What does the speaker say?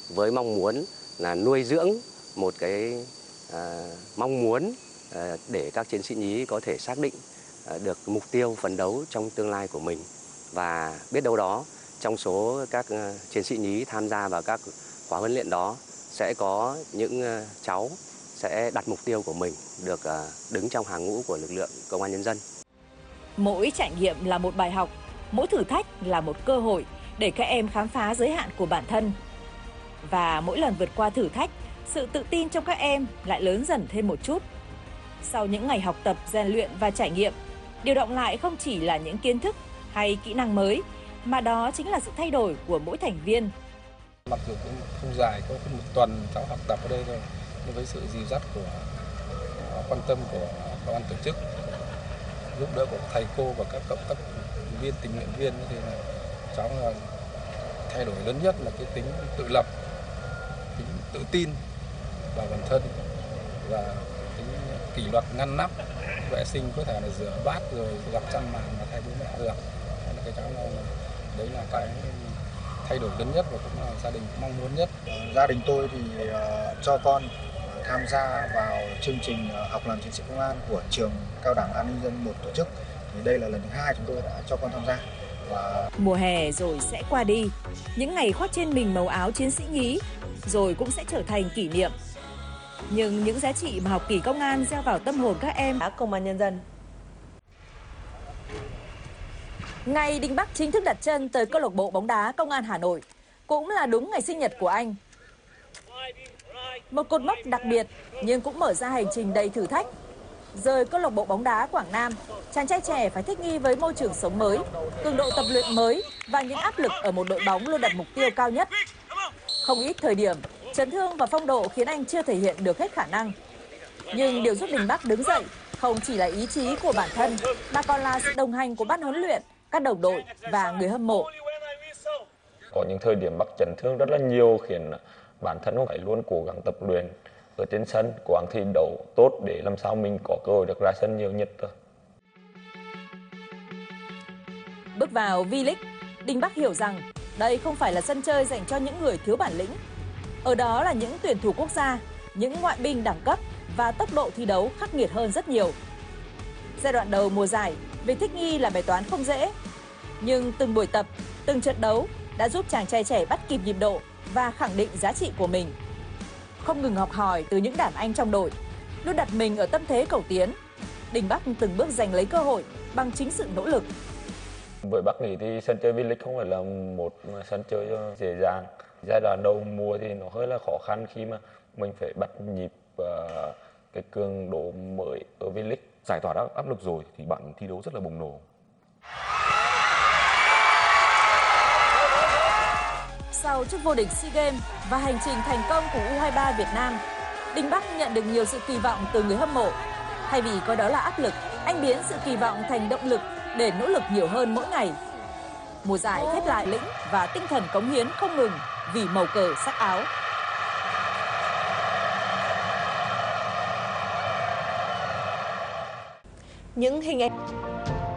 với mong muốn là nuôi dưỡng một cái mong muốn để các chiến sĩ nhí có thể xác định được mục tiêu phấn đấu trong tương lai của mình. Và biết đâu đó trong số các chiến sĩ nhí tham gia vào các khóa huấn luyện đó sẽ có những cháu sẽ đặt mục tiêu của mình được đứng trong hàng ngũ của lực lượng công an nhân dân. Mỗi trải nghiệm là một bài học, mỗi thử thách là một cơ hội để các em khám phá giới hạn của bản thân. Và mỗi lần vượt qua thử thách, sự tự tin trong các em lại lớn dần thêm một chút. Sau những ngày học tập, rèn luyện và trải nghiệm, điều động lại không chỉ là những kiến thức hay kỹ năng mới, mà đó chính là sự thay đổi của mỗi thành viên. Mặc dù cũng không dài, có một tuần cháu học tập ở đây rồi, nhưng với sự dìu dắt của quan tâm của ban tổ chức, giúp đỡ của thầy cô và các cộng tác viên, tình nguyện viên thì cháu là thay đổi lớn nhất là cái tính tự lập, tính tự tin vào bản thân và tính kỷ luật ngăn nắp, vệ sinh có thể là rửa bát rồi giặt chăn màn mà thay bố mẹ được. Cái cháu là đấy là cái thay đổi lớn nhất và cũng là gia đình mong muốn nhất. Gia đình tôi thì cho con tham gia vào chương trình học làm chiến sĩ công an của trường Cao đẳng An ninh nhân dân 1 tổ chức. Thì đây là lần thứ 2 chúng tôi đã cho con tham gia. Mùa hè rồi sẽ qua đi, những ngày khoác trên mình màu áo chiến sĩ nhí rồi cũng sẽ trở thành kỷ niệm. Nhưng những giá trị mà học kỳ công an gieo vào tâm hồn các em công an nhân dân. Ngày Đinh Bắc chính thức đặt chân tới câu lạc bộ bóng đá Công an Hà Nội cũng là đúng ngày sinh nhật của anh. Một cột mốc đặc biệt nhưng cũng mở ra hành trình đầy thử thách. Rời câu lạc bộ bóng đá Quảng Nam, chàng trai trẻ phải thích nghi với môi trường sống mới, cường độ tập luyện mới và những áp lực ở một đội bóng luôn đặt mục tiêu cao nhất. Không ít thời điểm, chấn thương và phong độ khiến anh chưa thể hiện được hết khả năng. Nhưng điều giúp Đinh Bắc đứng dậy không chỉ là ý chí của bản thân, mà còn là sự đồng hành của ban huấn luyện, các đồng đội và người hâm mộ. Có những thời điểm Bắc chấn thương rất là nhiều khiến bản thân phải luôn cố gắng tập luyện ở trên sân, cố gắng thi đấu tốt để làm sao mình có cơ hội được ra sân nhiều nhất thôi. Bước vào V-League, Đinh Bắc hiểu rằng đây không phải là sân chơi dành cho những người thiếu bản lĩnh. Ở đó là những tuyển thủ quốc gia, những ngoại binh đẳng cấp và tốc độ thi đấu khắc nghiệt hơn rất nhiều. Giai đoạn đầu mùa giải, việc thích nghi là bài toán không dễ. Nhưng từng buổi tập, từng trận đấu đã giúp chàng trai trẻ bắt kịp nhịp độ và khẳng định giá trị của mình. Không ngừng học hỏi từ những đàn anh trong đội, luôn đặt mình ở tâm thế cầu tiến, Đinh Bắc từng bước giành lấy cơ hội bằng chính sự nỗ lực. Với Bắc nghĩ thì sân chơi V-League không phải là một sân chơi dễ dàng. Giai đoạn đầu mùa thì nó hơi là khó khăn khi mà mình phải bắt nhịp cái cường độ mới ở V-League. Giải tỏa áp lực rồi thì bạn thi đấu rất là bùng nổ. Sau chức vô địch SEA Games và hành trình thành công của U23 Việt Nam, Đinh Bắc nhận được nhiều sự kỳ vọng từ người hâm mộ. Thay vì coi đó là áp lực, anh biến sự kỳ vọng thành động lực để nỗ lực nhiều hơn mỗi ngày. Mùa giải khép lại lĩnh và tinh thần cống hiến không ngừng vì màu cờ sắc áo. Những hình ảnh